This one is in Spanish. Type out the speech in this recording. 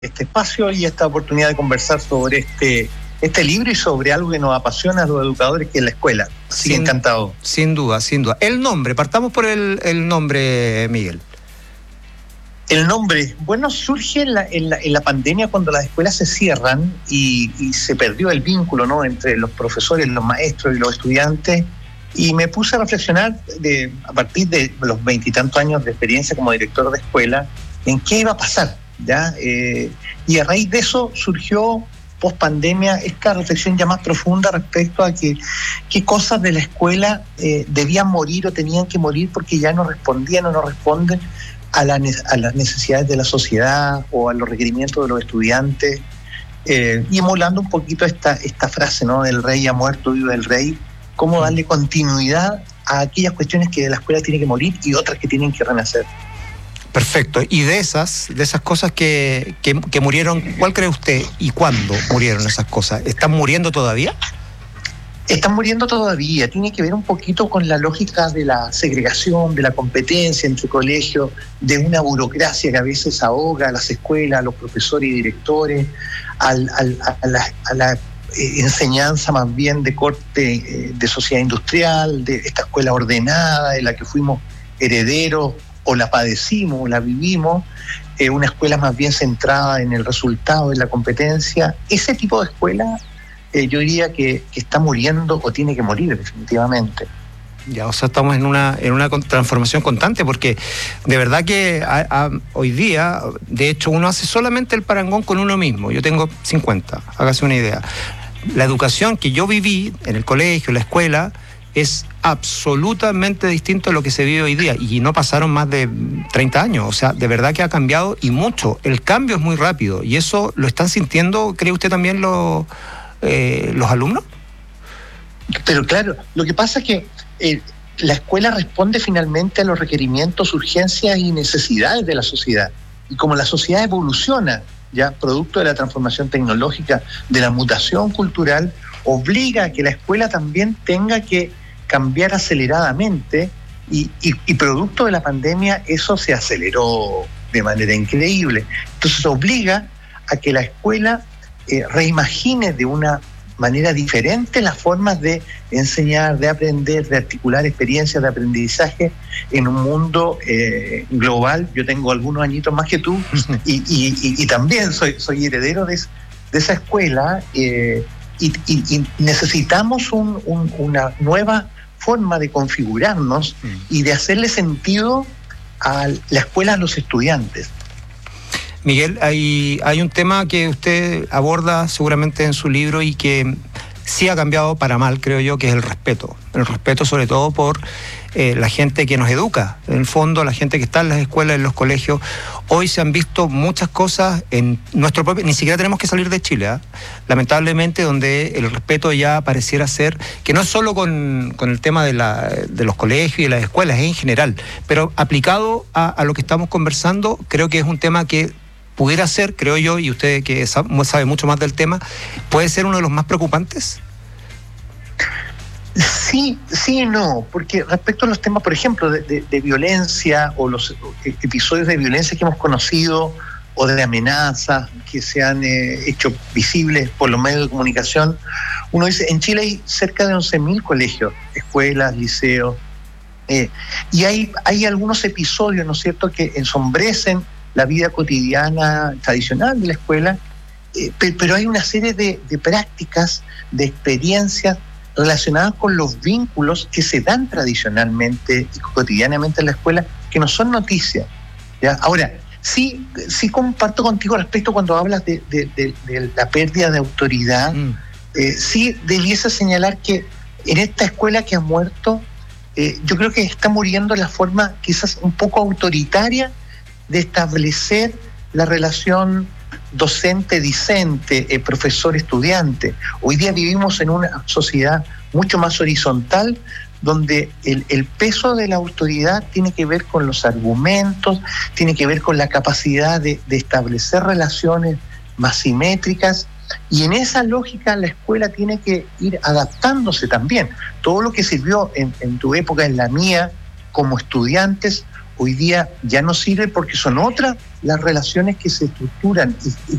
este espacio y esta oportunidad de conversar sobre este libro y sobre algo que nos apasiona a los educadores, que es la escuela. Así que encantado. Sin duda, sin duda. El nombre, partamos por el nombre, Miguel. El nombre, bueno, surge en la pandemia, cuando las escuelas se cierran y se perdió el vínculo, ¿no?, entre los profesores, los maestros y los estudiantes, y me puse a reflexionar a partir de los 20 y tantos años de experiencia como director de escuela, en qué iba a pasar, ¿ya? Y a raíz de eso surgió, post pandemia, esta reflexión ya más profunda respecto a qué cosas de la escuela debían morir o tenían que morir porque ya no respondían o no responden a las necesidades de la sociedad o a los requerimientos de los estudiantes, y emulando un poquito esta frase, ¿no?, del rey ha muerto, vive el rey, cómo darle continuidad a aquellas cuestiones que de la escuela tienen que morir y otras que tienen que renacer. Perfecto. Y de esas cosas que murieron, ¿cuál cree usted y cuándo murieron esas cosas? ¿Están muriendo todavía? Están muriendo todavía. Tiene que ver un poquito con la lógica de la segregación, de la competencia entre colegios, de una burocracia que a veces ahoga a las escuelas, a los profesores y directores, a la enseñanza más bien de corte de sociedad industrial, de esta escuela ordenada de la que fuimos herederos, o la padecimos, o la vivimos, una escuela más bien centrada en el resultado, en la competencia. Ese tipo de escuela yo diría que está muriendo o tiene que morir definitivamente. Ya, o sea, estamos en una transformación constante, porque de verdad que hoy día, de hecho, uno hace solamente el parangón con uno mismo. Yo tengo 50, hágase una idea. La educación que yo viví en el colegio, en la escuela, es absolutamente distinto a lo que se vive hoy día, y no pasaron más de 30 años, o sea, de verdad que ha cambiado y mucho. El cambio es muy rápido, y eso lo están sintiendo, ¿cree usted también los alumnos? Pero claro, lo que pasa es que la escuela responde finalmente a los requerimientos, urgencias y necesidades de la sociedad, y como la sociedad evoluciona, ya producto de la transformación tecnológica, de la mutación cultural, obliga a que la escuela también tenga que cambiar aceleradamente, y producto de la pandemia eso se aceleró de manera increíble. Entonces obliga a que la escuela reimagine de una manera diferente las formas de enseñar, de aprender, de articular experiencias de aprendizaje en un mundo global. Yo tengo algunos añitos más que tú y también soy heredero de esa escuela, y necesitamos una nueva forma de configurarnos y de hacerle sentido a la escuela a los estudiantes. Miguel, hay un tema que usted aborda seguramente en su libro y que sí ha cambiado para mal, creo yo, que es el respeto. El respeto sobre todo por la gente que nos educa. En el fondo, la gente que está en las escuelas, en los colegios. Hoy se han visto muchas cosas en nuestro propio... Ni siquiera tenemos que salir de Chile, ¿eh? Lamentablemente, donde el respeto ya pareciera ser... Que no es solo con el tema de los colegios y de las escuelas, en general. Pero aplicado a lo que estamos conversando, creo que es un tema que pudiera ser, creo yo, y usted que sabe mucho más del tema, puede ser uno de los más preocupantes. Sí y no, porque respecto a los temas, por ejemplo, de violencia, o los episodios de violencia que hemos conocido, o de amenazas que se han hecho visibles por los medios de comunicación, uno dice, en Chile hay cerca de 11.000 colegios, escuelas, liceos, y hay algunos episodios, ¿no es cierto?, que ensombrecen la vida cotidiana tradicional de la escuela, pero hay una serie de prácticas, de experiencias relacionadas con los vínculos que se dan tradicionalmente y cotidianamente en la escuela, que no son noticias, ¿ya? Ahora, sí comparto contigo respecto cuando hablas de la pérdida de autoridad. Sí debiese señalar que en esta escuela que ha muerto, yo creo que está muriendo la forma quizás un poco autoritaria de establecer la relación docente-discente, profesor-estudiante. Hoy día vivimos en una sociedad mucho más horizontal, donde el peso de la autoridad tiene que ver con los argumentos, tiene que ver con la capacidad de establecer relaciones más simétricas, y en esa lógica la escuela tiene que ir adaptándose también. Todo lo que sirvió en tu época, en la mía, como estudiantes, hoy día ya no sirve porque son otras las relaciones que se estructuran y